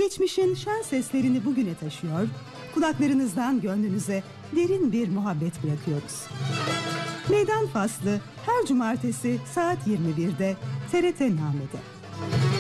Geçmişin şen seslerini bugüne taşıyor, kulaklarınızdan gönlünüze derin bir muhabbet bırakıyoruz. Meydan Faslı her cumartesi saat 21'de TRT Name'de.